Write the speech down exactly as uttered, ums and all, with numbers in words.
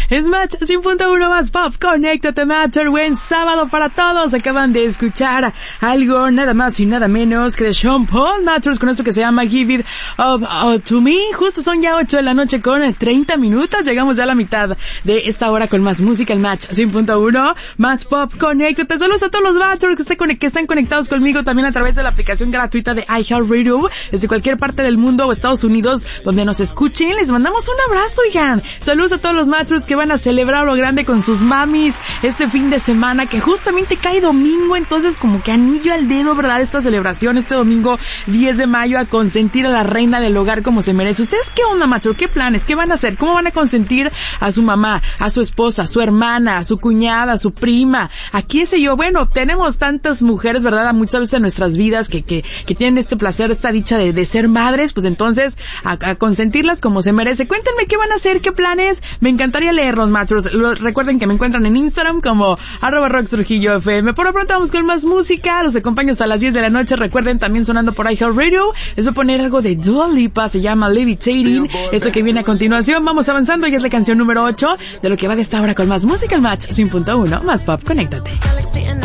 Es Match cien punto uno más Pop. Conéctate, Matter. Buen sábado para todos. Acaban de escuchar algo nada más y nada menos que de Sean Paul Matters con eso que se llama Give It Up, Up to Me. Justo son ya ocho de la noche con treinta minutos. Llegamos ya a la mitad de esta hora con más música. El Match cien punto uno más Pop. Conéctate. Saludos a todos los Matters que, estén, que están conectados conmigo también a través de la aplicación gratuita de iHeartRadio desde cualquier parte del mundo o Estados Unidos donde nos escuchen. Les mandamos un abrazo, oigan. Saludos a todos los Matters que van a celebrar lo grande con sus mamis este fin de semana que justamente cae domingo, entonces como que anillo al dedo, ¿verdad? Esta celebración este domingo diez de mayo a consentir a la reina del hogar como se merece. ¿Ustedes qué onda, Macho? ¿Qué planes? ¿Qué van a hacer? ¿Cómo van a consentir a su mamá, a su esposa, a su hermana, a su cuñada, a su prima? ¿A qué sé yo? Bueno, tenemos tantas mujeres, ¿verdad? Muchas veces en nuestras vidas que, que, que tienen este placer, esta dicha de, de ser madres, pues entonces a, a consentirlas como se merece. Cuéntenme qué van a hacer, qué planes. Me encantaría leerlos, Matros. Recuerden que me encuentran en Instagram como arroba Rox Trujillo F M. Por lo pronto vamos con más música. Los acompaño hasta las diez de la noche. Recuerden, también sonando por iHeartRadio. Les voy a poner algo de Dua Lipa. Se llama Levitating. Esto que viene a continuación. Vamos avanzando y es la canción número ocho de lo que va de esta hora con más música. El Match cien punto uno más Pop. Conéctate.